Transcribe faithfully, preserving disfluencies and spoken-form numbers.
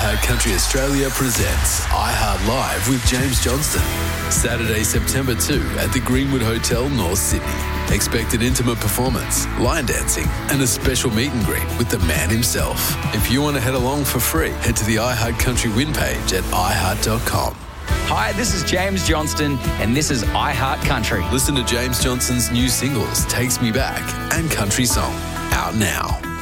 iHeart Country Australia presents iHeart Live with James Johnston. Saturday, September second at the Greenwood Hotel, North Sydney. Expect an intimate performance, line dancing, and a special meet and greet with the man himself. If you want to head along for free, head to the iHeart Country win page at i heart dot com. Hi, this is James Johnston, and this is iHeart Country. Listen to James Johnston's new singles, Takes Me Back and Country Song, out now.